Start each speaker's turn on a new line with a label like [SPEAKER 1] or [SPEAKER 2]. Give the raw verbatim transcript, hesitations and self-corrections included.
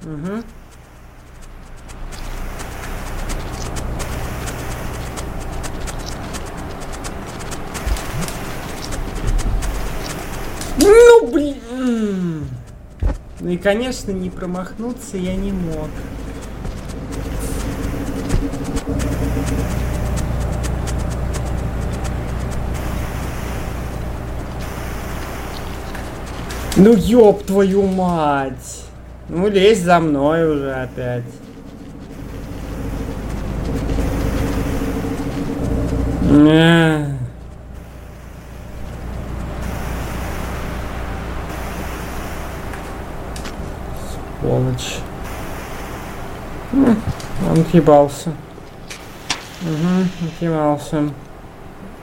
[SPEAKER 1] Угу. Ну, блин. Ну и, конечно, не промахнуться я не мог. Ну, ёб твою мать. Ну, лезь за мной уже опять. Не. Сволочь. Он отъебался. Угу, отъебался.